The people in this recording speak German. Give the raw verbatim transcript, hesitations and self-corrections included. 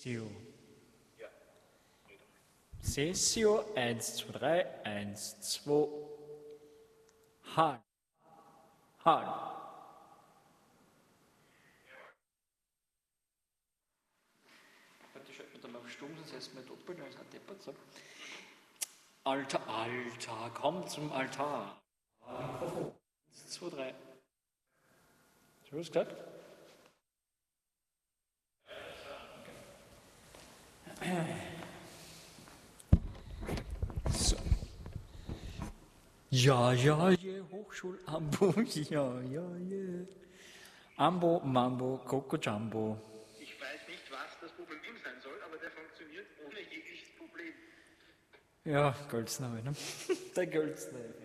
Sessio. Sessio, eins, zwei, drei, eins, zwei. Hall. Hall. Warte, schalten wir da mal auf Stumm, sonst heißt es mir doppelt, dann ist er deppert, so. Altar, Altar, komm zum Altar. eins, zwei, drei. Hast du was gesagt? So. Ja, ja, je, Hochschulambo, ja, ja, je. Ambo, Mambo, Coco Jumbo. Ich weiß nicht, was das Problem sein soll, aber der funktioniert ohne jegliches Problem. Ja, Goldsname, ne? Der Goldsname.